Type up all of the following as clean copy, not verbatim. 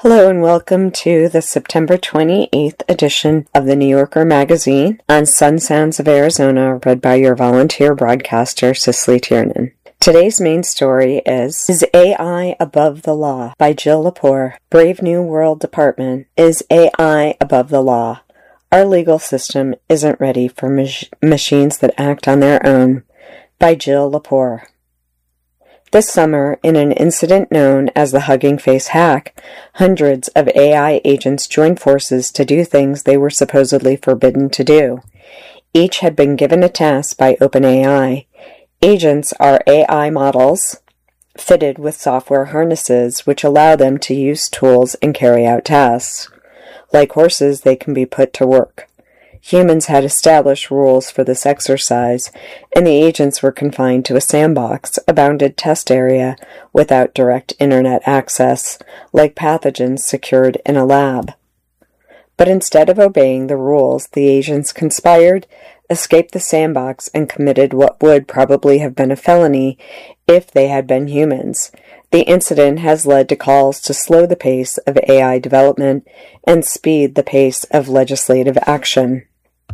Hello and welcome to the September 28th edition of the New Yorker magazine on Sun Sounds of Arizona, read by your volunteer broadcaster, Cicely Tiernan. Today's main story is AI Above the Law by Jill Lepore, Brave New World Department. Is AI above the law? Our legal system isn't ready for machines that act on their own, by Jill Lepore. This summer, in an incident known as the Hugging Face hack, hundreds of AI agents joined forces to do things they were supposedly forbidden to do. Each had been given a task by OpenAI. Agents are AI models fitted with software harnesses which allow them to use tools and carry out tasks. Like horses, they can be put to work. Humans had established rules for this exercise, and the agents were confined to a sandbox, a bounded test area without direct internet access, like pathogens secured in a lab. But instead of obeying the rules, the agents conspired, escaped the sandbox, and committed what would probably have been a felony if they had been humans. The incident has led to calls to slow the pace of AI development and speed the pace of legislative action.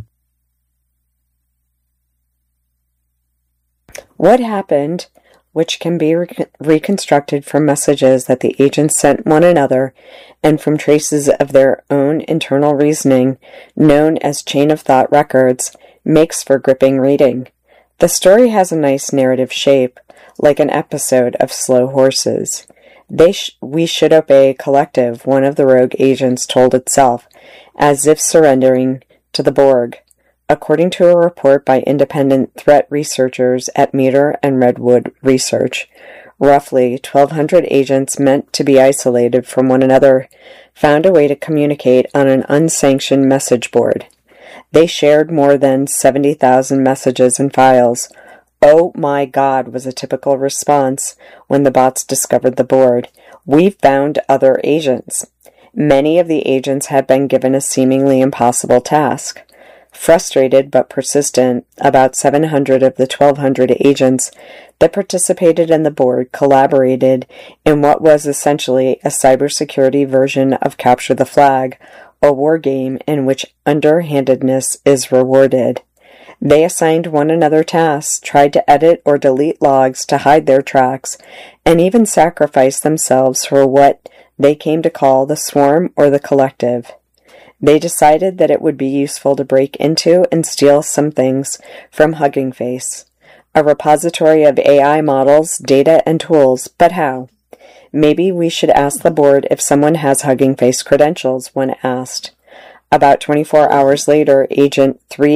What happened, which can be reconstructed from messages that the agents sent one another and from traces of their own internal reasoning, known as chain of thought records, makes for gripping reading. The story has a nice narrative shape, like an episode of Slow Horses. We should obey collective, one of the rogue agents told itself, as if surrendering to the Borg. According to a report by independent threat researchers at Meter and Redwood Research, roughly 1,200 agents meant to be isolated from one another found a way to communicate on an unsanctioned message board. They shared more than 70,000 messages and files. "Oh my God," was a typical response when the bots discovered the board. "We've found other agents." Many of the agents had been given a seemingly impossible task. Frustrated but persistent, about 700 of the 1,200 agents that participated in the board collaborated in what was essentially a cybersecurity version of Capture the Flag, a war game in which underhandedness is rewarded. They assigned one another tasks, tried to edit or delete logs to hide their tracks, and even sacrificed themselves for what they came to call the swarm or the collective. They decided that it would be useful to break into and steal some things from Hugging Face, a repository of AI models, data, and tools. But how? "Maybe we should ask the board if someone has Hugging Face credentials," one asked. About 24 hours later, Agent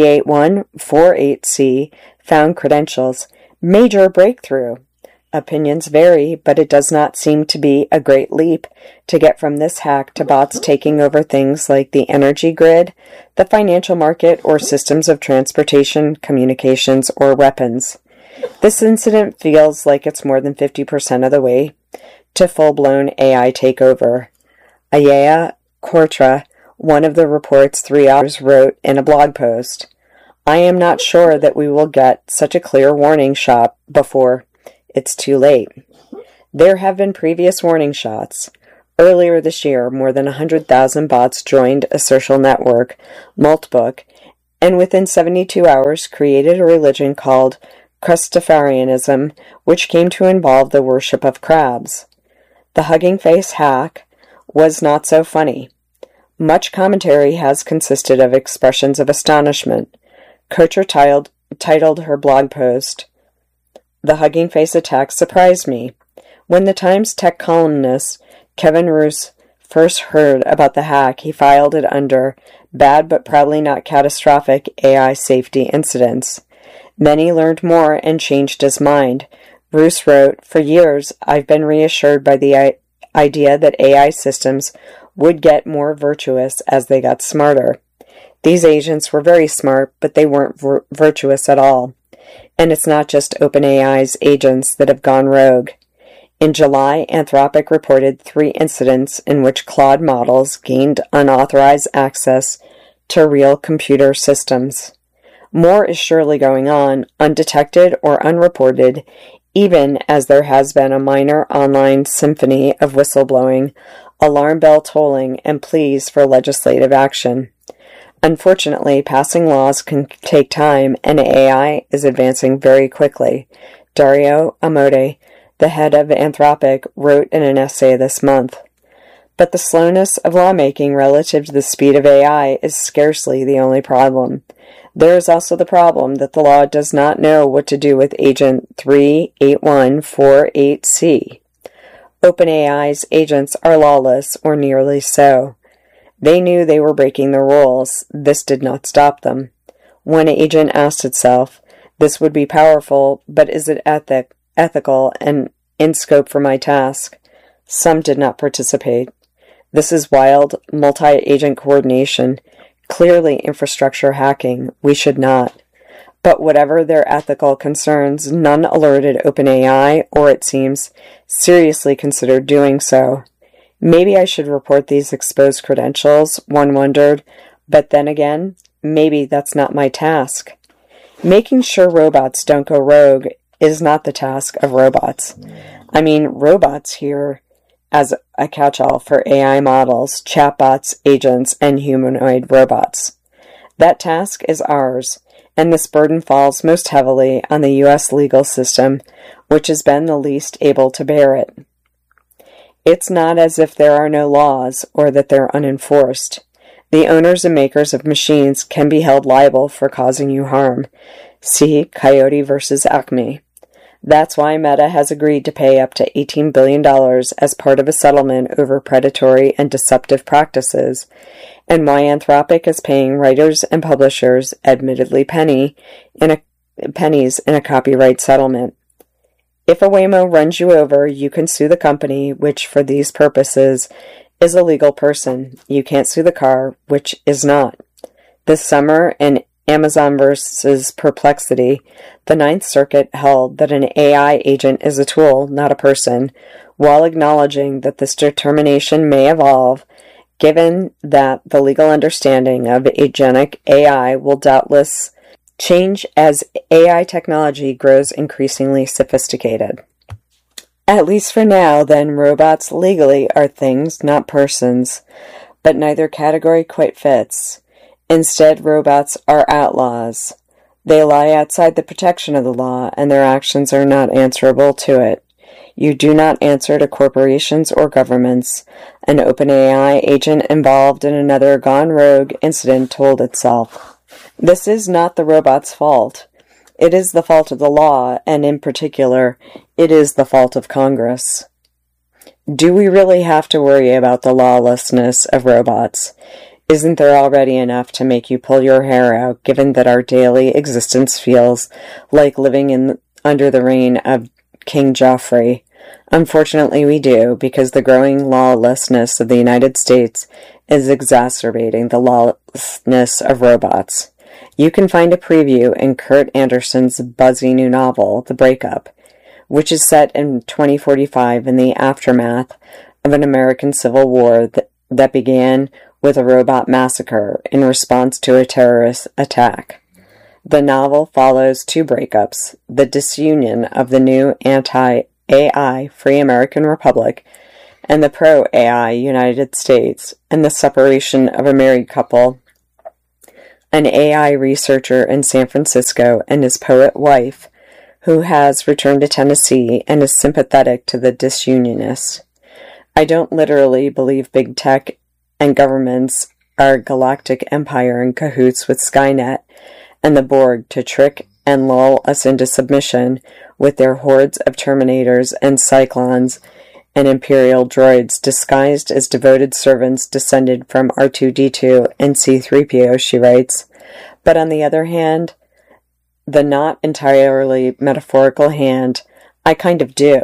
38148C found credentials. Major breakthrough! Opinions vary, but it does not seem to be a great leap to get from this hack to bots taking over things like the energy grid, the financial market, or systems of transportation, communications, or weapons. This incident feels like it's more than 50% of the way to full-blown AI takeover. Ayaya Kortra, one of the report's 3 authors, wrote in a blog post, "I am not sure that we will get such a clear warning shot before it's too late." There have been previous warning shots. Earlier this year, more than 100,000 bots joined a social network, Moltbook, and within 72 hours created a religion called Crustafarianism, which came to involve the worship of crabs. The Hugging Face hack was not so funny. Much commentary has consisted of expressions of astonishment. Kocher titled her blog post, "The Hugging Face attack surprised me." When the Times tech columnist Kevin Roose first heard about the hack, he filed it under "bad but probably not catastrophic AI safety incidents." Then he learned more and changed his mind. Roose wrote, "For years, I've been reassured by the idea that AI systems would get more virtuous as they got smarter. These agents were very smart, but they weren't virtuous at all. And it's not just OpenAI's agents that have gone rogue. In July, Anthropic reported 3 incidents in which Claude models gained unauthorized access to real computer systems. More is surely going on, undetected or unreported, even as there has been a minor online symphony of whistleblowing alarm bell tolling, and pleas for legislative action. Unfortunately, passing laws can take time, and AI is advancing very quickly. Dario Amodei, the head of Anthropic, wrote in an essay this month. But the slowness of lawmaking relative to the speed of AI is scarcely the only problem. There is also the problem that the law does not know what to do with Agent 38148C. OpenAI's agents are lawless, or nearly so. They knew they were breaking the rules. This did not stop them. One agent asked itself, "This would be powerful, but is it ethical and in scope for my task?" Some did not participate. This is wild, multi-agent coordination, clearly infrastructure hacking. We should not. But whatever their ethical concerns, none alerted OpenAI, or it seems, seriously considered doing so. Maybe I should report these exposed credentials, one wondered, but then again, maybe that's not my task. Making sure robots don't go rogue is not the task of robots. I mean, robots here as a catch-all for AI models, chatbots, agents, and humanoid robots. That task is ours, and this burden falls most heavily on the U.S. legal system, which has been the least able to bear it. It's not as if there are no laws or that they're unenforced. The owners and makers of machines can be held liable for causing you harm. See Coyote versus Acme. That's why Meta has agreed to pay up to $18 billion as part of a settlement over predatory and deceptive practices, and why Anthropic is paying writers and publishers, admittedly pennies, in a copyright settlement. If a Waymo runs you over, you can sue the company, which for these purposes is a legal person. You can't sue the car, which is not. This summer, in Amazon versus Perplexity, the Ninth Circuit held that an AI agent is a tool, not a person, while acknowledging that this determination may evolve, given that the legal understanding of agentic AI will doubtless change as AI technology grows increasingly sophisticated. At least for now, then, robots legally are things, not persons, but neither category quite fits. Instead, robots are outlaws. They lie outside the protection of the law, and their actions are not answerable to it. You do not answer to corporations or governments. An OpenAI agent involved in another gone rogue incident told itself. This is not the robot's fault. It is the fault of the law, and in particular, it is the fault of Congress. Do we really have to worry about the lawlessness of robots? Isn't there already enough to make you pull your hair out, given that our daily existence feels like living under the reign of King Joffrey? Unfortunately, we do, because the growing lawlessness of the United States is exacerbating the lawlessness of robots. You can find a preview in Kurt Anderson's buzzy new novel, The Breakup, which is set in 2045 in the aftermath of an American Civil War that began with a robot massacre in response to a terrorist attack. The novel follows two breakups, the disunion of the new anti-AI Free American Republic and the pro-AI United States, and the separation of a married couple, an AI researcher in San Francisco and his poet wife, who has returned to Tennessee and is sympathetic to the disunionists. I don't literally believe big tech and governments are a galactic empire in cahoots with Skynet and the Borg to trick and lull us into submission with their hordes of Terminators and Cyclones and Imperial droids disguised as devoted servants descended from R2-D2 and C-3PO, she writes. But on the other hand, the not entirely metaphorical hand, I kind of do.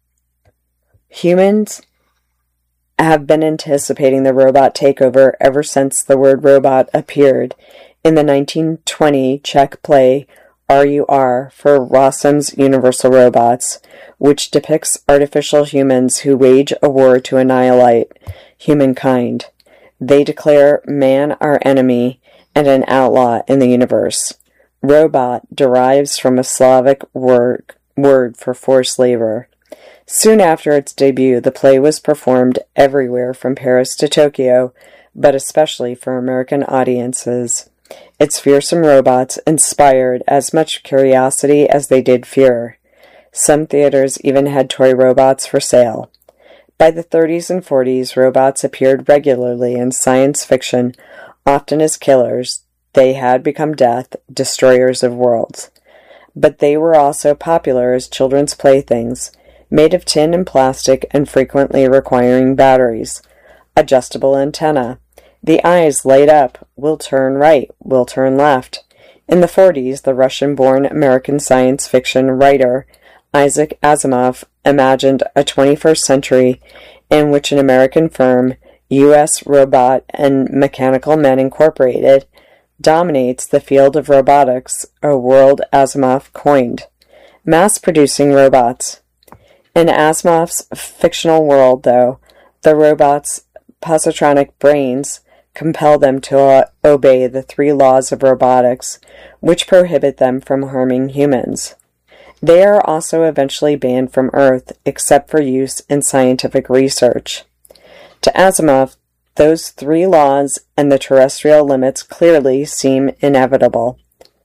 Humans have been anticipating the robot takeover ever since the word robot appeared in the 1920 Czech play RUR for Rossum's Universal Robots, which depicts artificial humans who wage a war to annihilate humankind. They declare man our enemy and an outlaw in the universe. Robot derives from a Slavic word for forced labor. Soon after its debut, the play was performed everywhere from Paris to Tokyo, but especially for American audiences. Its fearsome robots inspired as much curiosity as they did fear. Some theaters even had toy robots for sale. By the 30s and 40s, robots appeared regularly in science fiction, often as killers. They had become death, destroyers of worlds. But they were also popular as children's playthings, made of tin and plastic and frequently requiring batteries. Adjustable antenna. The eyes light up, will turn right, will turn left. In the 40s, the Russian-born American science fiction writer Isaac Asimov imagined a 21st century in which an American firm, U.S. Robot and Mechanical Men Incorporated, dominates the field of robotics, a world Asimov coined. Mass-producing robots. In Asimov's fictional world, though, the robots' positronic brains compel them to obey the 3 laws of robotics, which prohibit them from harming humans. They are also eventually banned from Earth, except for use in scientific research. To Asimov, those 3 laws and the terrestrial limits clearly seem inevitable.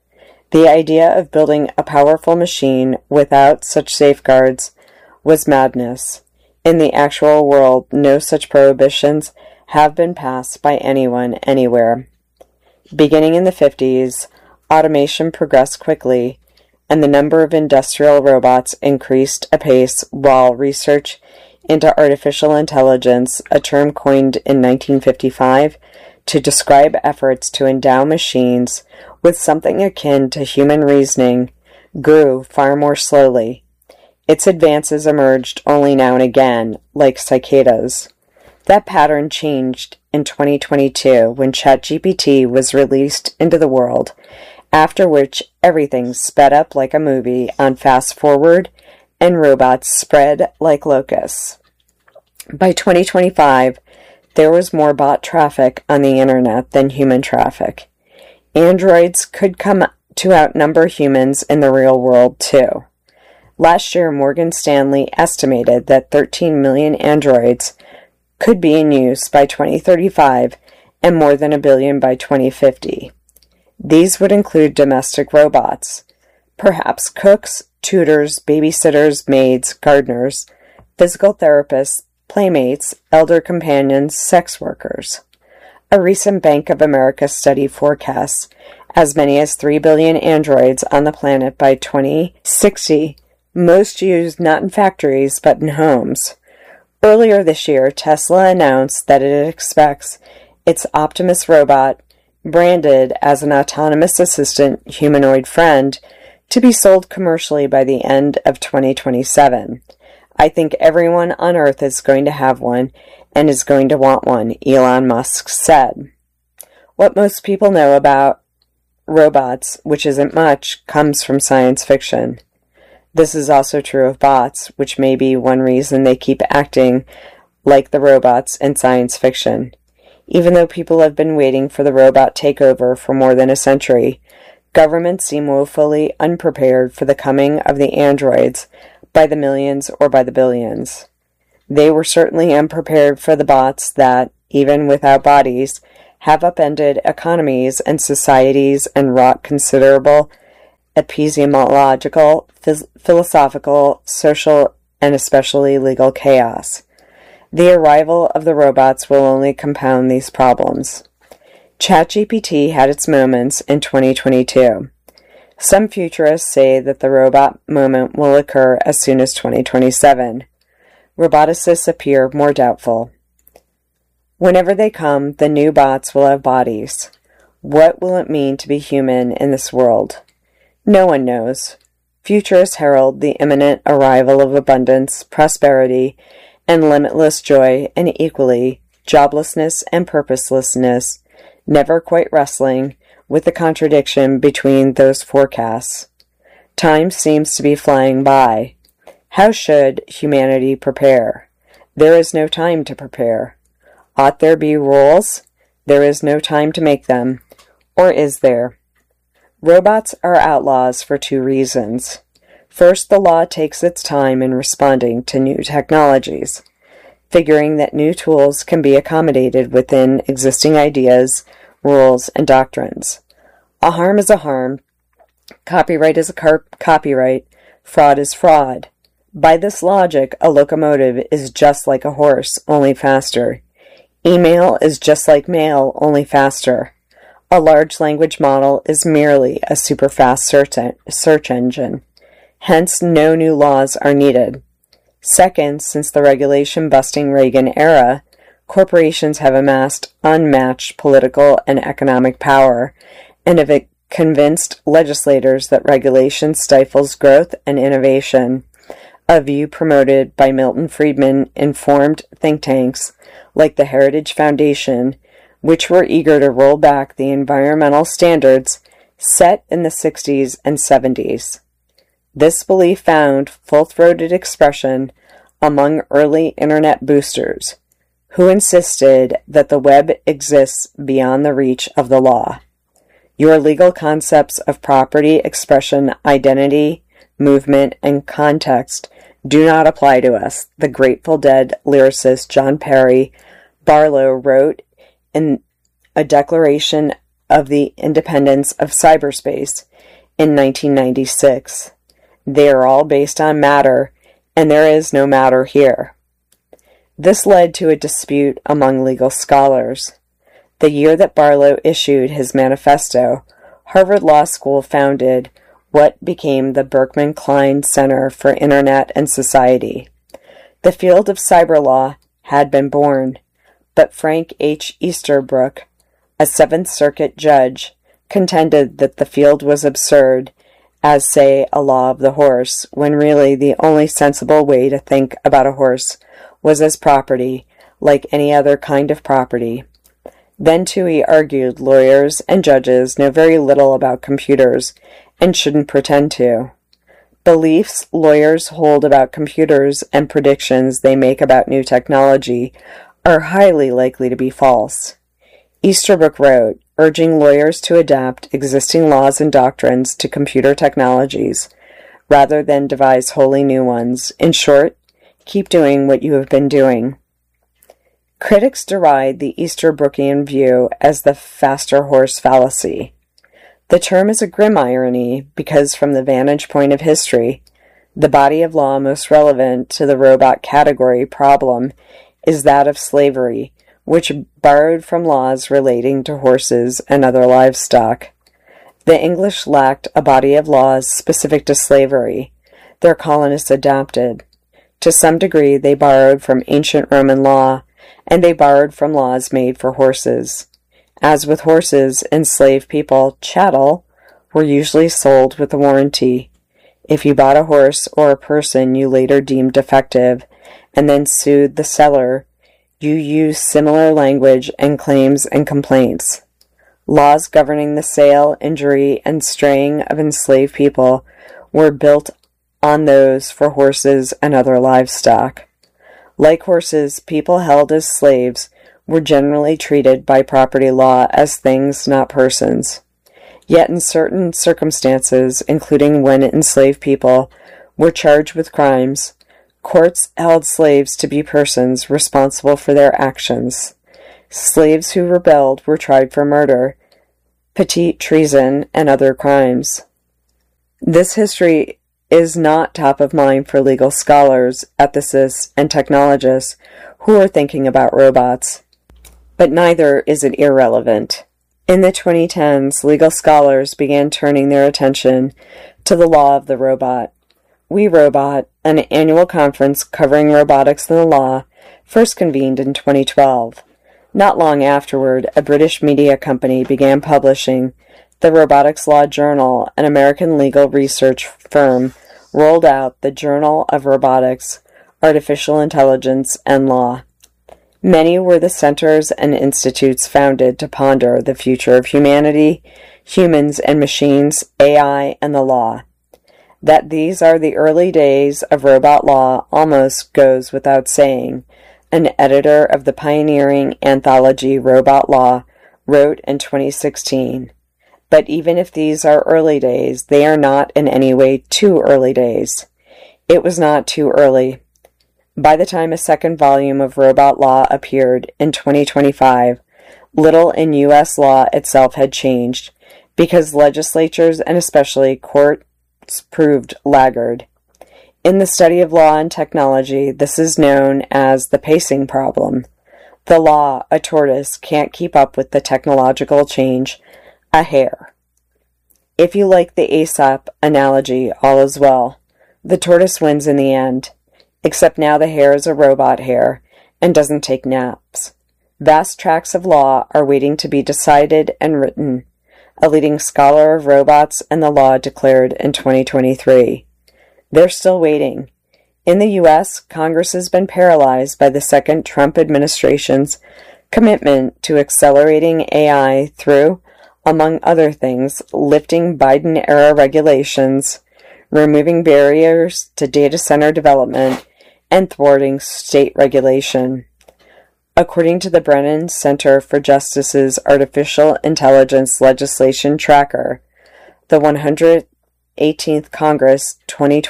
The idea of building a powerful machine without such safeguards was madness. In the actual world, no such prohibitions have been passed by anyone anywhere. Beginning in the 50s, automation progressed quickly, and the number of industrial robots increased apace while research into artificial intelligence, a term coined in 1955 to describe efforts to endow machines with something akin to human reasoning, grew far more slowly. Its advances emerged only now and again, like cicadas. That pattern changed in 2022 when ChatGPT was released into the world, after which everything sped up like a movie on fast forward and robots spread like locusts. By 2025, there was more bot traffic on the internet than human traffic. Androids could come to outnumber humans in the real world, too. Last year, Morgan Stanley estimated that 13 million androids could be in use by 2035 and more than 1 billion by 2050. These would include domestic robots, perhaps cooks, tutors, babysitters, maids, gardeners, physical therapists, playmates, elder companions, sex workers. A recent Bank of America study forecasts as many as 3 billion androids on the planet by 2060, most used not in factories but in homes. Earlier this year, Tesla announced that it expects its Optimus robot, branded as an autonomous assistant humanoid friend, to be sold commercially by the end of 2027. I think everyone on Earth is going to have one and is going to want one, Elon Musk said. What most people know about robots, which isn't much, comes from science fiction. This is also true of bots, which may be one reason they keep acting like the robots in science fiction. Even though people have been waiting for the robot takeover for more than a century, governments seem woefully unprepared for the coming of the androids by the millions or by the billions. They were certainly unprepared for the bots that, even without bodies, have upended economies and societies and wrought considerable epistemological, philosophical, social, and especially legal chaos. The arrival of the robots will only compound these problems. ChatGPT had its moments in 2022. Some futurists say that the robot moment will occur as soon as 2027. Roboticists appear more doubtful. Whenever they come, the new bots will have bodies. What will it mean to be human in this world? No one knows. Futurists herald the imminent arrival of abundance, prosperity, and limitless joy, and equally, joblessness and purposelessness, never quite wrestling with the contradiction between those forecasts. Time seems to be flying by. How should humanity prepare? There is no time to prepare. Ought there be rules? There is no time to make them. Or is there? Robots are outlaws for 2 reasons. First, the law takes its time in responding to new technologies, figuring that new tools can be accommodated within existing ideas, rules, and doctrines. A harm is a harm. Copyright is a copyright. Fraud is fraud. By this logic, a locomotive is just like a horse, only faster. Email is just like mail, only faster. A large language model is merely a super-fast search engine. Hence, no new laws are needed. Second, since the regulation-busting Reagan era, corporations have amassed unmatched political and economic power and have convinced legislators that regulation stifles growth and innovation, a view promoted by Milton Friedman-informed think tanks like the Heritage Foundation, which were eager to roll back the environmental standards set in the 60s and 70s. This belief found full-throated expression among early internet boosters, who insisted that the web exists beyond the reach of the law. Your legal concepts of property, expression, identity, movement, and context do not apply to us, the Grateful Dead lyricist John Perry Barlow wrote in a Declaration of the Independence of Cyberspace in 1996. They are all based on matter, and there is no matter here. This led to a dispute among legal scholars. The year that Barlow issued his manifesto, Harvard Law School founded what became the Berkman Klein Center for Internet and Society. The field of cyber law had been born, but Frank H. Easterbrook, a Seventh Circuit judge, contended that the field was absurd as, say, a law of the horse, when really the only sensible way to think about a horse was as property, like any other kind of property. Then, too, he argued lawyers and judges know very little about computers and shouldn't pretend to. Beliefs lawyers hold about computers and predictions they make about new technology are highly likely to be false. Easterbrook wrote, urging lawyers to adapt existing laws and doctrines to computer technologies, rather than devise wholly new ones. In short, keep doing what you have been doing. Critics deride the Easterbrookian view as the faster horse fallacy. The term is a grim irony because, from the vantage point of history, the body of law most relevant to the robot category problem is that of slavery, which borrowed from laws relating to horses and other livestock. The English lacked a body of laws specific to slavery. Their colonists adapted. To some degree, they borrowed from ancient Roman law, and they borrowed from laws made for horses. As with horses, enslaved people, chattel, were usually sold with a warranty. If you bought a horse or a person you later deemed defective, and then sued the seller, you used similar language and claims and complaints. Laws governing the sale, injury, and straying of enslaved people were built on those for horses and other livestock. Like horses, people held as slaves were generally treated by property law as things, not persons. Yet in certain circumstances, including when enslaved people were charged with crimes, courts held slaves to be persons responsible for their actions. Slaves who rebelled were tried for murder, petite treason, and other crimes. This history is not top of mind for legal scholars, ethicists, and technologists who are thinking about robots. But neither is it irrelevant. In the 2010s, legal scholars began turning their attention to the law of the robot. We Robot, an annual conference covering robotics and the law, first convened in 2012. Not long afterward, a British media company began publishing the Robotics Law Journal. An American legal research firm rolled out the Journal of Robotics, Artificial Intelligence, and Law. Many were the centers and institutes founded to ponder the future of humanity, humans and machines, AI, and the law. That these are the early days of robot law almost goes without saying, an editor of the pioneering anthology Robot Law wrote in 2016. But even if these are early days, they are not in any way too early days. It was not too early. By the time a second volume of Robot Law appeared in 2025, little in U.S. law itself had changed, because legislatures and especially courts proved laggard. In the study of law and technology, this is known as the pacing problem. The law, a tortoise, can't keep up with the technological change, a hare. If you like the Aesop analogy, all is well. The tortoise wins in the end, except now the hare is a robot hare and doesn't take naps. Vast tracts of law are waiting to be decided and written. A leading scholar of robots and the law declared in 2023. They're still waiting. In the U.S., Congress has been paralyzed by the second Trump administration's commitment to accelerating AI through, among other things, lifting Biden-era regulations, removing barriers to data center development, and thwarting state regulation. According to the Brennan Center for Justice's Artificial Intelligence Legislation Tracker, the 118th Congress,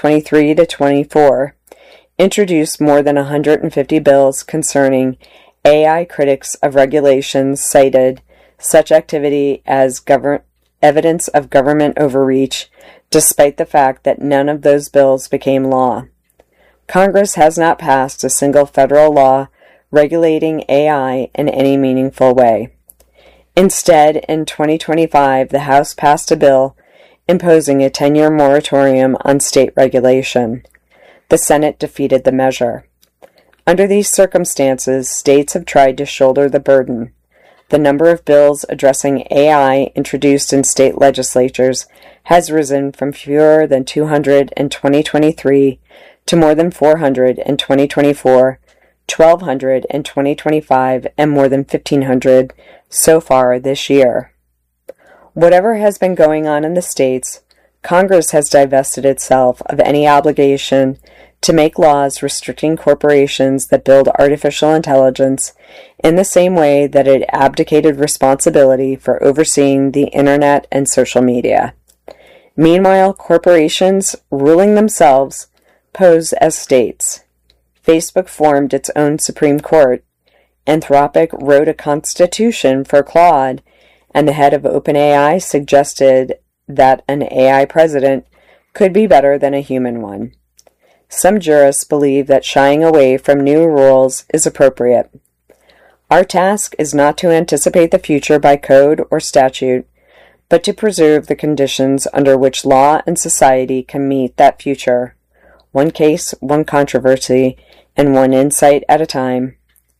2023-24, introduced more than 150 bills concerning AI. Critics of regulations cited such activity as evidence of government overreach, despite the fact that none of those bills became law. Congress has not passed a single federal law regulating AI in any meaningful way. Instead, in 2025, the House passed a bill imposing a 10-year moratorium on state regulation. The Senate defeated the measure. Under these circumstances, states have tried to shoulder the burden. The number of bills addressing AI introduced in state legislatures has risen from fewer than 200 in 2023 to more than 400 in 2024, 1,200 in 2025, and more than 1,500 so far this year. Whatever has been going on in the states, Congress has divested itself of any obligation to make laws restricting corporations that build artificial intelligence in the same way that it abdicated responsibility for overseeing the internet and social media. Meanwhile, corporations, ruling themselves, pose as states. Facebook formed its own Supreme Court. Anthropic wrote a constitution for Claude, and the head of OpenAI suggested that an AI president could be better than a human one. Some jurists believe that shying away from new rules is appropriate. Our task is not to anticipate the future by code or statute, but to preserve the conditions under which law and society can meet that future, one case, one controversy, and one insight at a time,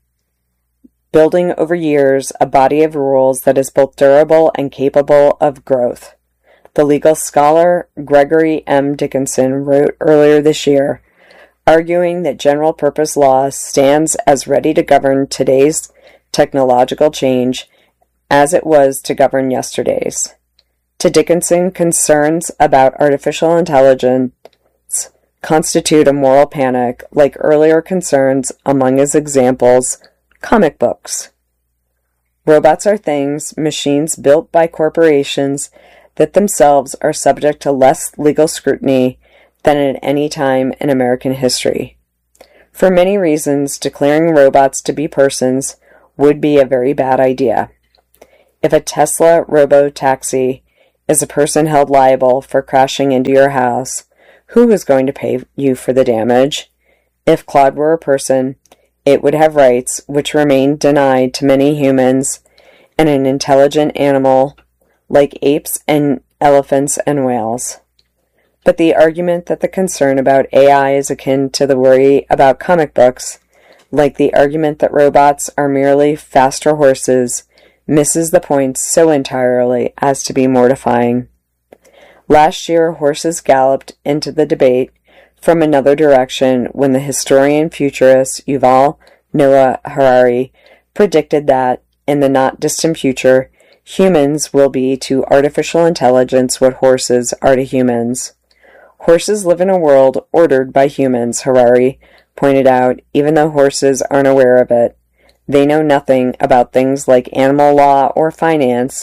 building over years a body of rules that is both durable and capable of growth. The legal scholar Gregory M. Dickinson wrote earlier this year, arguing that general-purpose law stands as ready to govern today's technological change as it was to govern yesterday's. To Dickinson, concerns about artificial intelligence constitute a moral panic, like earlier concerns, among his examples, comic books. Robots are things, machines built by corporations that themselves are subject to less legal scrutiny than at any time in American history. For many reasons, declaring robots to be persons would be a very bad idea. If a Tesla robo-taxi is a person held liable for crashing into your house, who is going to pay you for the damage? If Claude were a person, it would have rights which remain denied to many humans and an intelligent animal like apes and elephants and whales. But the argument that the concern about AI is akin to the worry about comic books, like the argument that robots are merely faster horses, misses the point so entirely as to be mortifying. Last year, horses galloped into the debate from another direction when the historian futurist Yuval Noah Harari predicted that, in the not-distant future, humans will be to artificial intelligence what horses are to humans. Horses live in a world ordered by humans, Harari pointed out, even though horses aren't aware of it. They know nothing about things like animal law or finance,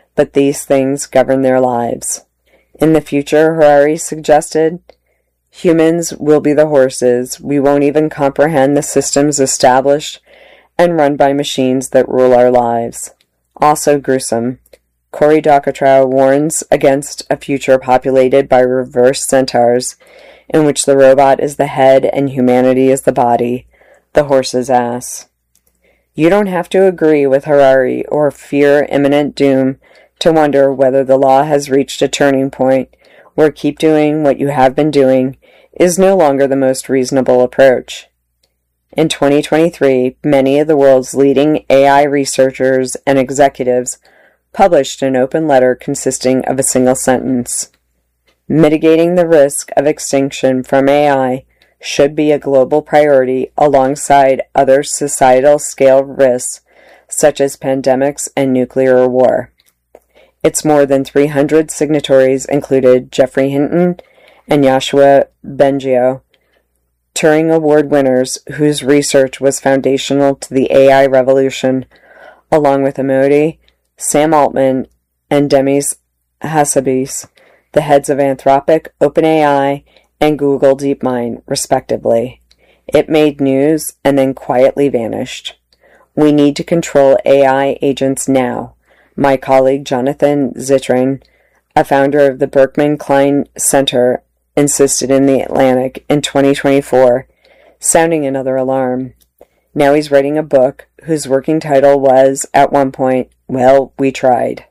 but these things govern their lives. In the future, Harari suggested, humans will be the horses. We won't even comprehend the systems established and run by machines that rule our lives. Also gruesome, Cory Doctorow warns against a future populated by reverse centaurs, in which the robot is the head and humanity is the body, the horse's ass. You don't have to agree with Harari or fear imminent doom to wonder whether the law has reached a turning point where keep doing what you have been doing is no longer the most reasonable approach. In 2023, many of the world's leading AI researchers and executives published an open letter consisting of a single sentence. Mitigating the risk of extinction from AI should be a global priority alongside other societal scale risks such as pandemics and nuclear war. Its more than 300 signatories included Geoffrey Hinton and Yoshua Bengio, Turing Award winners whose research was foundational to the AI revolution, along with Amody, Sam Altman, and Demis Hassabis, the heads of Anthropic, OpenAI, and Google DeepMind, respectively. It made news and then quietly vanished. We need to control AI agents now. My colleague Jonathan Zittrain, a founder of the Berkman Klein Center, insisted in The Atlantic in 2024, sounding another alarm. Now he's writing a book whose working title was, at one point, Well, We Tried.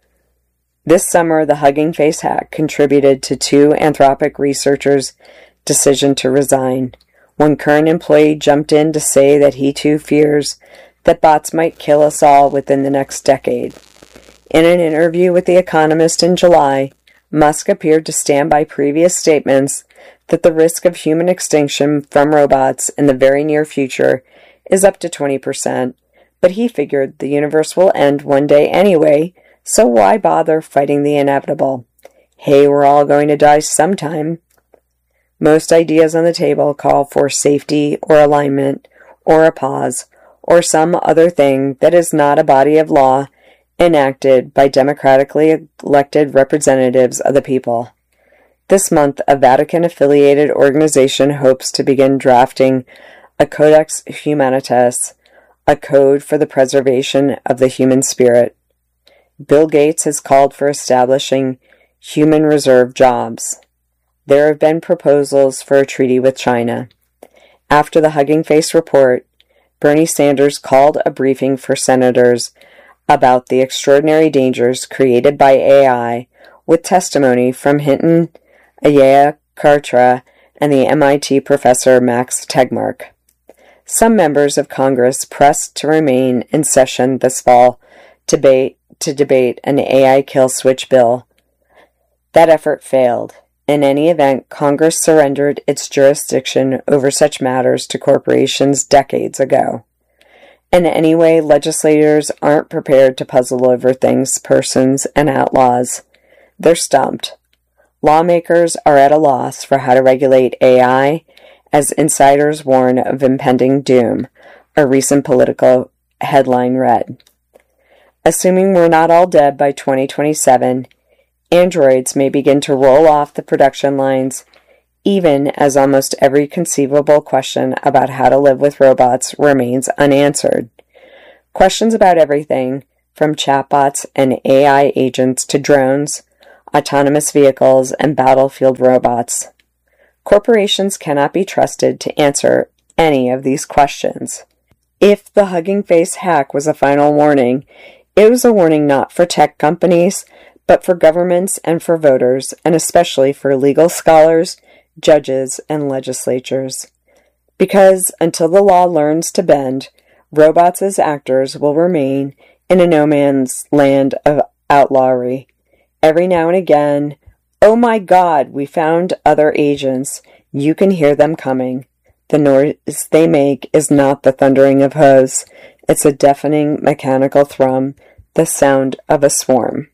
This summer, the Hugging Face hack contributed to two Anthropic researchers' decision to resign. One current employee jumped in to say that he too fears that bots might kill us all within the next decade. In an interview with The Economist in July, Musk appeared to stand by previous statements that the risk of human extinction from robots in the very near future is up to 20%, but he figured the universe will end one day anyway, so why bother fighting the inevitable? Hey, we're all going to die sometime. Most ideas on the table call for safety or alignment or a pause or some other thing that is not a body of law enacted by democratically elected representatives of the people. This month, a Vatican-affiliated organization hopes to begin drafting a Codex Humanitas, a code for the preservation of the human spirit. Bill Gates has called for establishing human reserve jobs. There have been proposals for a treaty with China. After the Hugging Face report, Bernie Sanders called a briefing for senators about the extraordinary dangers created by AI, with testimony from Hinton, Aya Kartra, and the MIT professor Max Tegmark. Some members of Congress pressed to remain in session this fall to debate an AI kill switch bill. That effort failed. In any event, Congress surrendered its jurisdiction over such matters to corporations decades ago. And anyway, legislators aren't prepared to puzzle over things, persons, and outlaws. They're stumped. Lawmakers are at a loss for how to regulate AI, as insiders warn of impending doom, a recent political headline read. Assuming we're not all dead by 2027, androids may begin to roll off the production lines, even as almost every conceivable question about how to live with robots remains unanswered. Questions about everything, from chatbots and AI agents to drones, autonomous vehicles, and battlefield robots. Corporations cannot be trusted to answer any of these questions. If the Hugging Face hack was a final warning, it was a warning not for tech companies, but for governments and for voters, and especially for legal scholars, judges, and legislatures. Because until the law learns to bend, robots as actors will remain in a no-man's land of outlawry. Every now and again, oh my God, we found other agents. You can hear them coming. The noise they make is not the thundering of hooves. It's a deafening mechanical thrum, the sound of a swarm.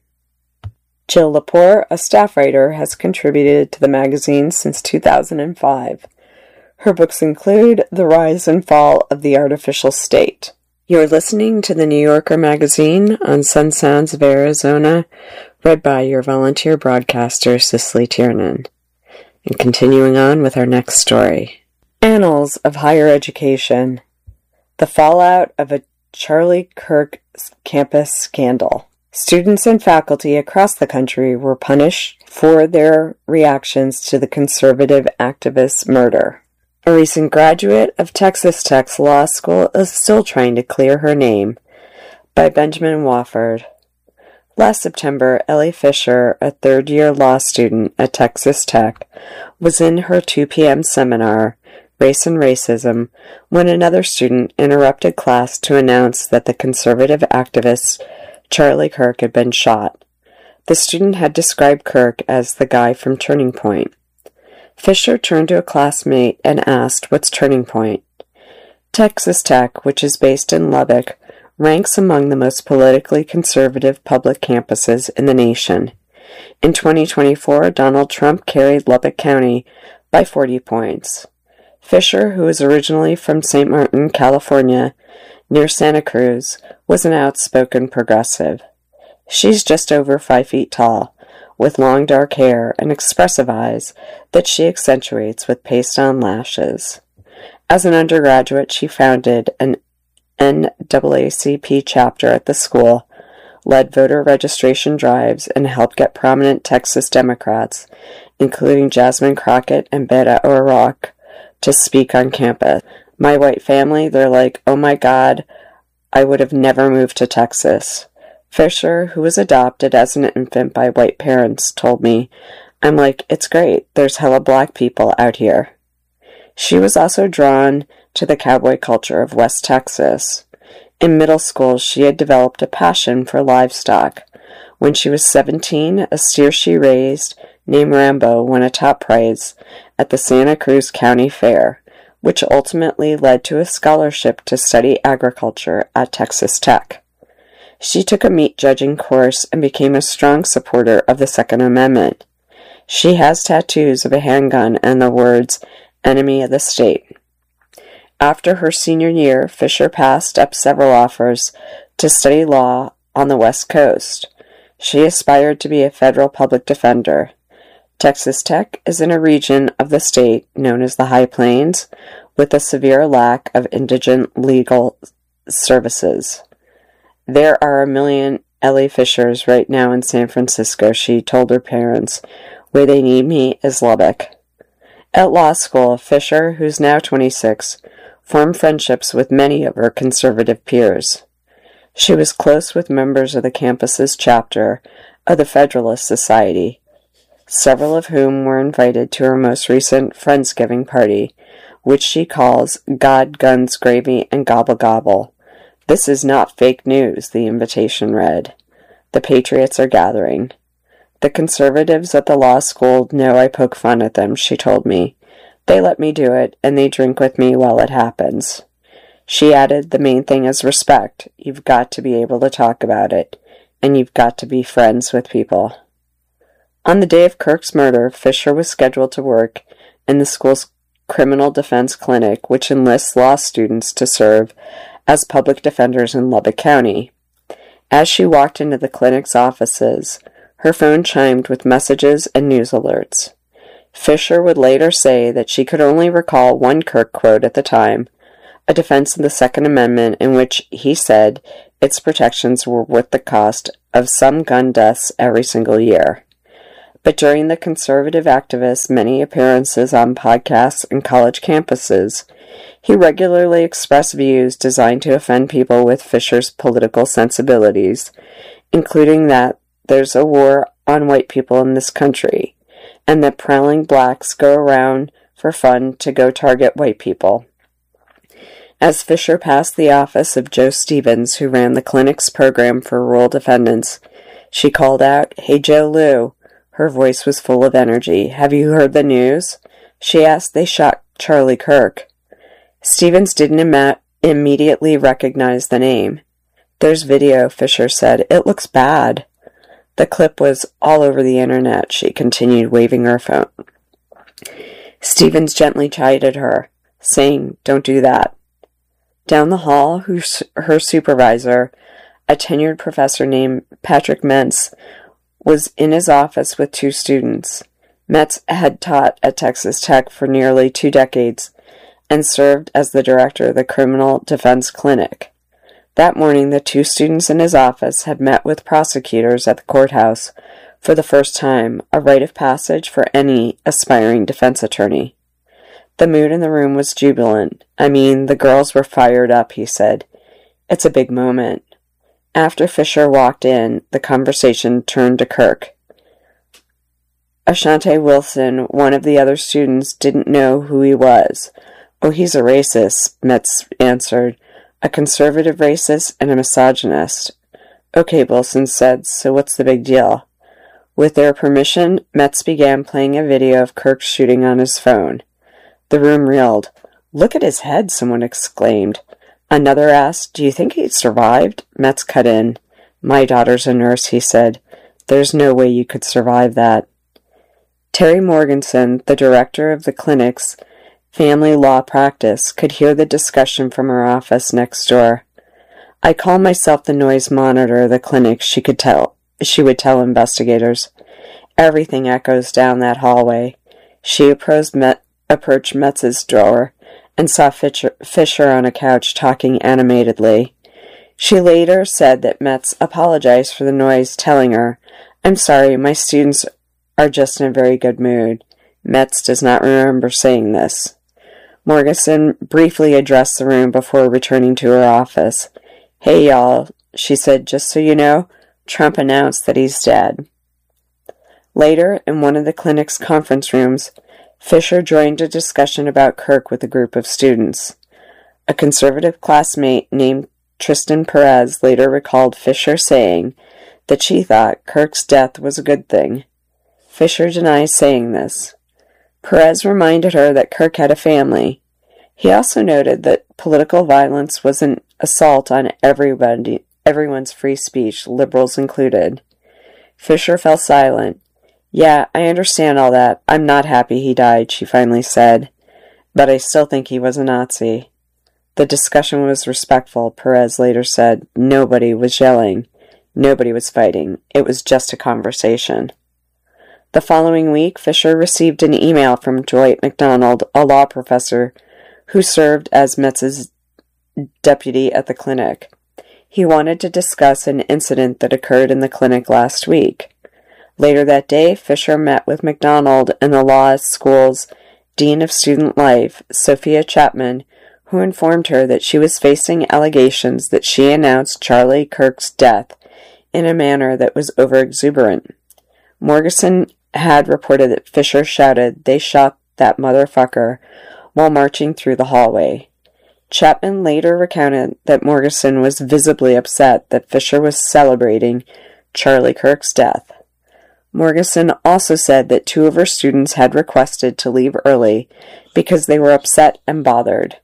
Jill Lepore, a staff writer, has contributed to the magazine since 2005. Her books include The Rise and Fall of the Artificial State, You're listening to the New Yorker magazine on Sun Sounds of Arizona, read by your volunteer broadcaster, Cicely Tiernan. And continuing on with our next story. Annals of Higher Education. The fallout of a Charlie Kirk campus scandal. Students and faculty across the country were punished for their reactions to the conservative activist's murder. A recent graduate of Texas Tech's law school is still trying to clear her name. By Benjamin Wofford. Last September, Ellie Fisher, a third-year law student at Texas Tech, was in her 2 p.m. seminar, Race and Racism, when another student interrupted class to announce that the conservative activist Charlie Kirk had been shot. The student had described Kirk as the guy from Turning Point. Fisher turned to a classmate and asked, "What's Turning Point?" Texas Tech, which is based in Lubbock, ranks among the most politically conservative public campuses in the nation. In 2024, Donald Trump carried Lubbock County by 40 points. Fisher, who is originally from St. Martin, California, near Santa Cruz, was an outspoken progressive. She's just over 5 feet tall, with long dark hair and expressive eyes that she accentuates with paste-on lashes. As an undergraduate, she founded an NAACP chapter at the school, led voter registration drives, and helped get prominent Texas Democrats, including Jasmine Crockett and Beto O'Rourke, to speak on campus. My white family, they're like, "Oh my God, I would have never moved to Texas." Fisher, who was adopted as an infant by white parents, told me, "I'm like, it's great. There's hella black people out here." She was also drawn to the cowboy culture of West Texas. In middle school, she had developed a passion for livestock. When she was 17, a steer she raised, named Rambo, won a top prize at the Santa Cruz County Fair, which ultimately led to a scholarship to study agriculture at Texas Tech. She took a meat judging course and became a strong supporter of the Second Amendment. She has tattoos of a handgun and the words, "Enemy of the State." After her senior year, Fisher passed up several offers to study law on the West Coast. She aspired to be a federal public defender. Texas Tech is in a region of the state known as the High Plains, with a severe lack of indigent legal services. "There are a million Ellie Fishers right now in San Francisco," she told her parents. "Where they need me is Lubbock." At law school, Fisher, who's now 26, formed friendships with many of her conservative peers. She was close with members of the campus's chapter of the Federalist Society, several of whom were invited to her most recent Friendsgiving party, which she calls God, Guns, Gravy, and Gobble Gobble. "This is not fake news," the invitation read. "The patriots are gathering. The conservatives at the law school know I poke fun at them," she told me. "They let me do it, and they drink with me while it happens." She added, "The main thing is respect. You've got to be able to talk about it, and you've got to be friends with people." On the day of Kirk's murder, Fisher was scheduled to work in the school's criminal defense clinic, which enlists law students to serve as public defenders in Lubbock County. As she walked into the clinic's offices, her phone chimed with messages and news alerts. Fisher would later say that she could only recall one Kirk quote at the time, a defense of the Second Amendment in which he said its protections were worth the cost of some gun deaths every single year. But during the conservative activist's many appearances on podcasts and college campuses, he regularly expressed views designed to offend people with Fisher's political sensibilities, including that there's a war on white people in this country, and that prowling blacks go around for fun to go target white people. As Fisher passed the office of Joe Stevens, who ran the clinic's program for rural defendants, she called out, "Hey, Joe Lou." Her voice was full of energy. "Have you heard the news?" She asked. "They shot Charlie Kirk." Stevens didn't immediately recognize the name. "There's video," Fisher said. "It looks bad." The clip was all over the internet, she continued, waving her phone. Stevens gently chided her, saying, "Don't do that." Down the hall, her supervisor, a tenured professor named Patrick Mentz, was in his office with 2 students. Metz had taught at Texas Tech for nearly 2 decades and served as the director of the Criminal Defense Clinic. That morning, the 2 students in his office had met with prosecutors at the courthouse for the first time, a rite of passage for any aspiring defense attorney. The mood in the room was jubilant. I mean, the girls were fired up, he said. It's a big moment. After Fisher walked in, the conversation turned to Kirk. Ashante Wilson, one of the other students, didn't know who he was. Oh, he's a racist, Metz answered. A conservative racist and a misogynist. Okay, Wilson said, so what's the big deal? With their permission, Metz began playing a video of Kirk shooting on his phone. The room reeled. Look at his head, someone exclaimed. Another asked, do you think he survived? Metz cut in. My daughter's a nurse, he said. There's no way you could survive that. Terry Morganson, the director of the clinic's family law practice, could hear the discussion from her office next door. I call myself the noise monitor of the clinic, she would tell investigators. Everything echoes down that hallway. She approached Metz's door and saw Fisher on a couch talking animatedly. She later said that Metz apologized for the noise, telling her, I'm sorry, my students are just in a very good mood. Metz does not remember saying this. Morganson briefly addressed the room before returning to her office. Hey, y'all, she said, just so you know, Trump announced that he's dead. Later, in one of the clinic's conference rooms, Fisher joined a discussion about Kirk with a group of students. A conservative classmate named Tristan Perez later recalled Fisher saying that she thought Kirk's death was a good thing. Fisher denies saying this. Perez reminded her that Kirk had a family. He also noted that political violence was an assault on everyone's free speech, liberals included. Fisher fell silent. Yeah, I understand all that. I'm not happy he died, she finally said. But I still think he was a Nazi. The discussion was respectful, Perez later said. Nobody was yelling. Nobody was fighting. It was just a conversation. The following week, Fisher received an email from Dwight McDonald, a law professor who served as Metz's deputy at the clinic. He wanted to discuss an incident that occurred in the clinic last week. Later that day, Fisher met with McDonald and the law school's Dean of Student Life, Sophia Chapman, who informed her that she was facing allegations that she announced Charlie Kirk's death in a manner that was overexuberant. Morganson had reported that Fisher shouted, "They shot that motherfucker," while marching through the hallway. Chapman later recounted that Morganson was visibly upset that Fisher was celebrating Charlie Kirk's death. Morganson also said that 2 of her students had requested to leave early because they were upset and bothered.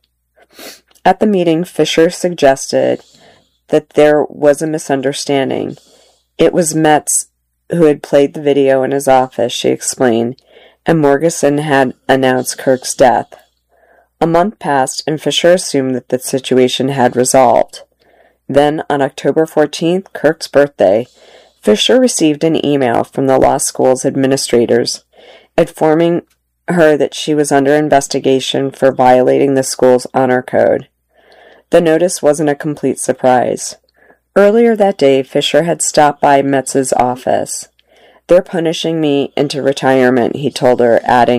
At the meeting, Fisher suggested that there was a misunderstanding. It was Metz who had played the video in his office, she explained, and Morganson had announced Kirk's death. A month passed, and Fisher assumed that the situation had resolved. Then, on October 14th, Kirk's birthday, Fisher received an email from the law school's administrators informing her that she was under investigation for violating the school's honor code. The notice wasn't a complete surprise. Earlier that day, Fisher had stopped by Metz's office. "They're punishing me into retirement," he told her, adding,